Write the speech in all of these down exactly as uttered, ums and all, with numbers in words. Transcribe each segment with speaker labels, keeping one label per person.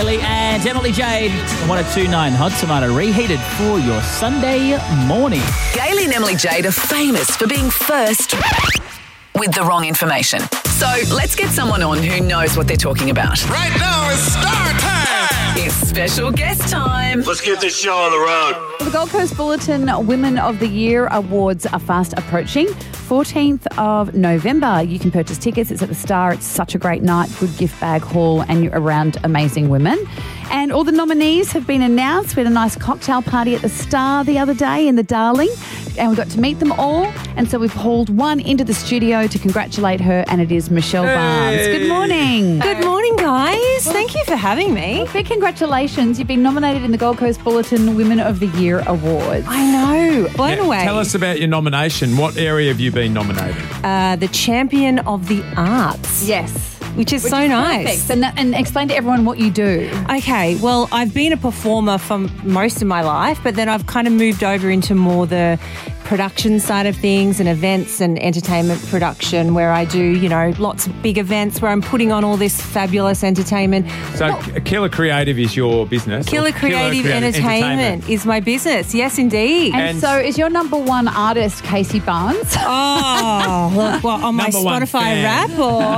Speaker 1: Gailey and Emily Jade. one oh two point nine Hot Tomato reheated for your Sunday morning.
Speaker 2: Gailey and Emily Jade are famous for being first with the wrong information. So let's get someone on who knows what they're talking about.
Speaker 3: Right now it's star time.
Speaker 2: It's special guest time.
Speaker 3: Let's get this show on the road.
Speaker 4: The Gold Coast Bulletin Women of the Year Awards are fast approaching. fourteenth of November, you can purchase tickets. It's at the Star. It's such a great night, good gift bag haul, and you're around amazing women. And all the nominees have been announced. We had a nice cocktail party at the Star the other day in the Darling, and we got to meet them all. And so we've hauled one into the studio to congratulate her, and it is Michelle
Speaker 5: Hey.
Speaker 4: Barnes. Good morning.
Speaker 5: Good morning, guys. Thank you for having me.
Speaker 4: Big congratulations. You've been nominated in the Gold Coast Bulletin Women of the Year Awards.
Speaker 5: I know. Blown
Speaker 6: Yeah,
Speaker 5: away.
Speaker 6: Tell us about your nomination. What area have you been nominated?
Speaker 5: Uh, the champion of the arts.
Speaker 4: Yes.
Speaker 5: Which is
Speaker 4: Which
Speaker 5: so
Speaker 4: is
Speaker 5: nice.
Speaker 4: perfect. And, that, and explain to everyone what you do.
Speaker 5: Okay, well, I've been a performer for most of my life, but then I've kind of moved over into more the production side of things and events and entertainment production, where I do, you know, lots of big events where I'm putting on all this fabulous entertainment.
Speaker 6: So
Speaker 5: Well,
Speaker 6: Killer Creative is your business.
Speaker 5: Killer
Speaker 6: or
Speaker 5: Creative
Speaker 6: Creative
Speaker 5: Entertainment is my business. Yes, indeed.
Speaker 4: And,
Speaker 6: And-
Speaker 4: so is your number one artist Casey Barnes?
Speaker 5: Oh, look, what, on my
Speaker 6: Number one
Speaker 5: Spotify
Speaker 6: fan.
Speaker 5: rap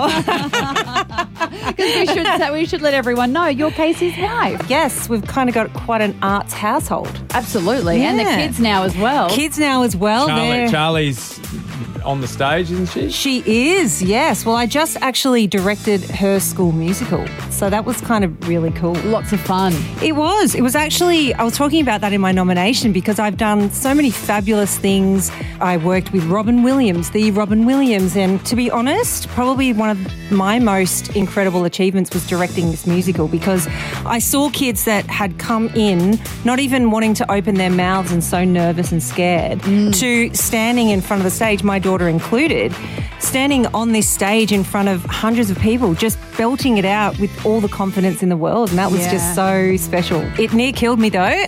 Speaker 5: or?
Speaker 4: Because we should say, we should let everyone know you're Casey's wife.
Speaker 5: Yes, we've kind of got quite an arts household.
Speaker 4: Absolutely. And the
Speaker 5: Yeah.
Speaker 4: kids now as well.
Speaker 5: Kids now as well.
Speaker 6: Charlie,
Speaker 5: they're-
Speaker 6: Charlie's on the stage, isn't she?
Speaker 5: She is, yes. Well, I just actually directed her school musical. So that was kind of really cool.
Speaker 4: Lots of fun.
Speaker 5: It was. It was actually, I was talking about that in my nomination because I've done so many fabulous things. I worked with Robin Williams, the Robin Williams. And to be honest, probably one of my most incredible achievements was directing this musical, because I saw kids that had come in not even wanting to open their mouths and so nervous and scared to standing in front of the stage, my daughter included, standing on this stage in front of hundreds of people, just belting it out with all the confidence in the world. And that was
Speaker 4: Yeah.
Speaker 5: just so special. It near killed me though.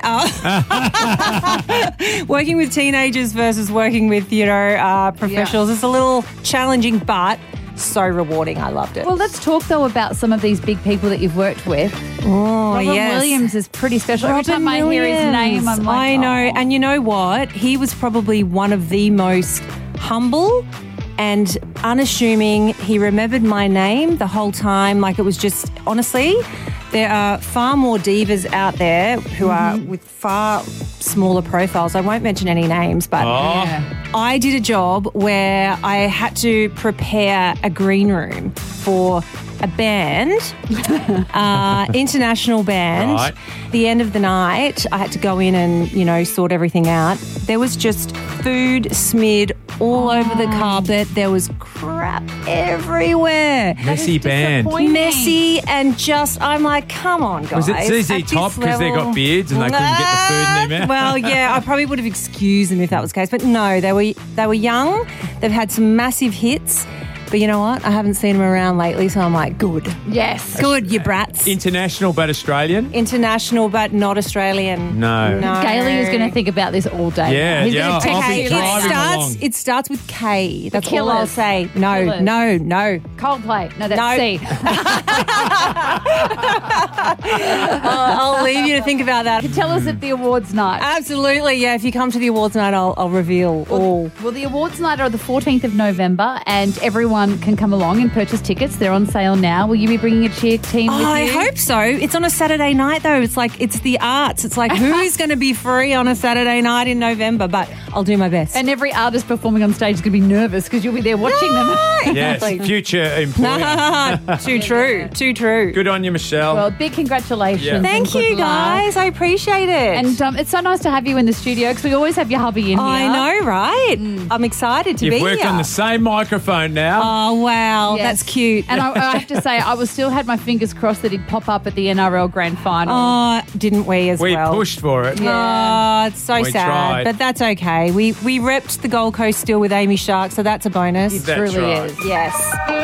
Speaker 5: Uh, working with teenagers versus working with, you know, uh, professionals is a little challenging, but so rewarding. I loved it.
Speaker 4: Well, let's talk, though, about some of these big people that you've worked with.
Speaker 5: oh,
Speaker 4: Robin
Speaker 5: yes.
Speaker 4: Williams is pretty special. Every
Speaker 5: Robin
Speaker 4: time I hear his name, I'm like,
Speaker 5: I know.
Speaker 4: oh.
Speaker 5: And you know what? He was probably one of the most humble and unassuming. He remembered my name the whole time. Like, it was just, honestly, there are far more divas out there who are with far smaller profiles. I won't mention any names, but
Speaker 6: Oh,
Speaker 5: I did a job where I had to prepare a green room for a band, uh, international band.
Speaker 6: Right.
Speaker 5: The end of the night, I had to go in and, you know, sort everything out. There was just food smeared all over the carpet. There was crap everywhere.
Speaker 6: messy band.
Speaker 4: disappointing.
Speaker 5: Messy and just, I'm like, come on, guys.
Speaker 6: Was it Z Z
Speaker 5: At this
Speaker 6: Top because they
Speaker 5: level-
Speaker 6: got beards and they couldn't get the food in their mouth?
Speaker 5: Well, yeah, I probably would have excused them if that was the case. But no, they were they were young. They've had some massive hits. But you know what? I haven't seen them around lately, so I'm like, good.
Speaker 4: Yes.
Speaker 5: Good, you brats.
Speaker 6: International but Australian?
Speaker 5: International, but not Australian.
Speaker 6: No.
Speaker 5: No.
Speaker 4: Gailey is going to think about this all day.
Speaker 6: Yeah,
Speaker 4: He's
Speaker 6: yeah,
Speaker 4: going to
Speaker 6: I'll
Speaker 4: text
Speaker 6: be
Speaker 4: you
Speaker 5: It
Speaker 6: driving
Speaker 4: later.
Speaker 5: starts,
Speaker 6: along.
Speaker 5: it starts with K. That's all
Speaker 4: Killers.
Speaker 5: I'll say. No,
Speaker 4: Killers.
Speaker 5: no, no.
Speaker 4: Coldplay. No, that's
Speaker 5: No.
Speaker 4: C.
Speaker 5: I'll, I'll leave you to think about that.
Speaker 4: Tell us at the awards night.
Speaker 5: Absolutely, yeah. If you come to the awards night, I'll, I'll reveal all.
Speaker 4: Well, the awards night are the fourteenth of November, and everyone can come along and purchase tickets. They're on sale now. Will you be bringing a cheer team with
Speaker 5: Oh, I
Speaker 4: you?
Speaker 5: hope so. It's on a Saturday night, though. It's like, it's the arts. It's like, who's going to be free on a Saturday night in November? But I'll do my best.
Speaker 4: And every artist performing on stage is going to be nervous because you'll be there watching them.
Speaker 6: Yes,
Speaker 5: Exactly.
Speaker 6: future employer.
Speaker 5: Too true. Too true.
Speaker 6: Good on you, Michelle.
Speaker 4: Well, big congratulations.
Speaker 6: Yeah.
Speaker 4: and
Speaker 5: Thank
Speaker 4: good
Speaker 5: you,
Speaker 4: luck.
Speaker 5: guys. I appreciate it.
Speaker 4: And um, it's so nice to have you in the studio because we always have your hubby in here.
Speaker 5: I know, right? I'm excited to
Speaker 6: You've
Speaker 5: be
Speaker 6: worked
Speaker 5: here.
Speaker 6: on the same microphone now.
Speaker 5: Oh, wow.
Speaker 4: Yes.
Speaker 5: That's cute.
Speaker 4: And I, I have to say, I was still had my fingers crossed that he'd pop up at the N R L Grand Final.
Speaker 5: Oh, didn't we as
Speaker 6: we
Speaker 5: well?
Speaker 6: pushed for it.
Speaker 4: Yeah.
Speaker 5: Oh, it's so
Speaker 6: We
Speaker 5: sad.
Speaker 6: tried.
Speaker 5: But that's okay. We we repped the Gold Coast still with Amy Shark, so that's a bonus.
Speaker 4: It
Speaker 6: That's
Speaker 4: truly
Speaker 6: right.
Speaker 4: is.
Speaker 5: Yes.